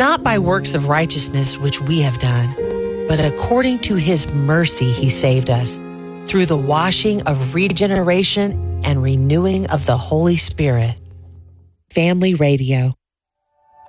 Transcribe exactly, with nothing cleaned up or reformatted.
not by works of righteousness which we have done, but according to his mercy he saved us, through the washing of regeneration and renewing of the Holy Spirit. Family Radio.